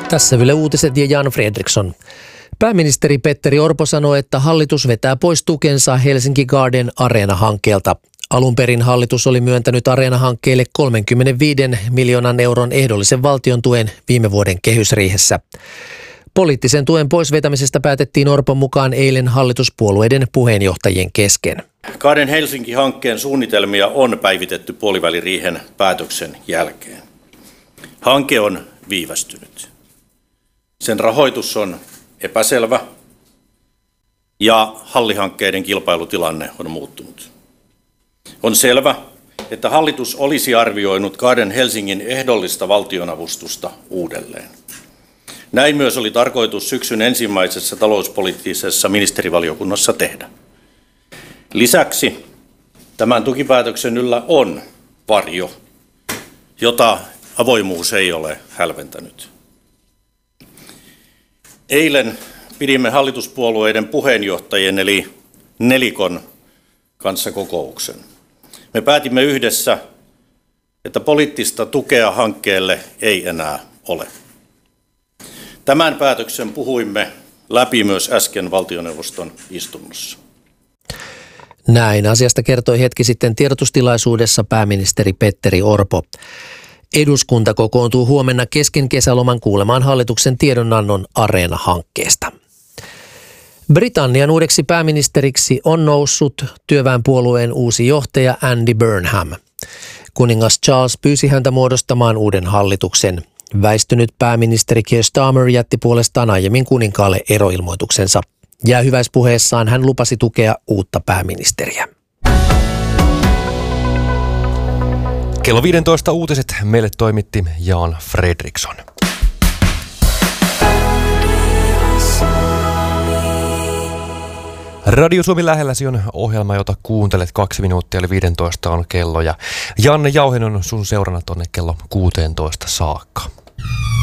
Tässä Yle Uutiset ja Jan Fredriksson. Pääministeri Petteri Orpo sanoi, että hallitus vetää pois tukensa Helsinki Garden Areena-hankkeelta. Alun perin hallitus oli myöntänyt Areena-hankkeelle 35 miljoonan euron ehdollisen valtion tuen viime vuoden kehysriihessä. Poliittisen tuen pois vetämisestä päätettiin Orpon mukaan eilen hallituspuolueiden puheenjohtajien kesken. Garden Helsinki-hankkeen suunnitelmia on päivitetty puoliväliriihen päätöksen jälkeen. Hanke on viivästynyt. Sen rahoitus on epäselvä ja hallihankkeiden kilpailutilanne on muuttunut. On selvä, että hallitus olisi arvioinut Garden Helsingin ehdollista valtionavustusta uudelleen. Näin myös oli tarkoitus syksyn ensimmäisessä talouspoliittisessa ministerivaliokunnassa tehdä. Lisäksi tämän tukipäätöksen yllä on varjo, jota avoimuus ei ole hälventänyt. Eilen pidimme hallituspuolueiden puheenjohtajien eli nelikon kanssa kokouksen. Me päätimme yhdessä, että poliittista tukea hankkeelle ei enää ole. Tämän päätöksen puhuimme läpi myös äsken valtioneuvoston istunnossa. Näin asiasta kertoi hetki sitten tiedotustilaisuudessa pääministeri Petteri Orpo. Eduskunta kokoontuu huomenna kesken kesäloman kuulemaan hallituksen tiedonannon Areena-hankkeesta. Britannian uudeksi pääministeriksi on noussut työväenpuolueen uusi johtaja Andy Burnham. Kuningas Charles pyysi häntä muodostamaan uuden hallituksen. Väistynyt pääministeri Keir Starmer jätti puolestaan aiemmin kuninkaalle eroilmoituksensa. Jäähyväispuheessaan hän lupasi tukea uutta pääministeriä. Kello 15 uutiset meille toimitti Jan Fredriksson. Radio Suomi lähelläsi on ohjelma, jota kuuntelet 2 minuuttia, eli 15 on kello. Ja Janne Jauhinen on sun seurana tuonne kello 16 saakka.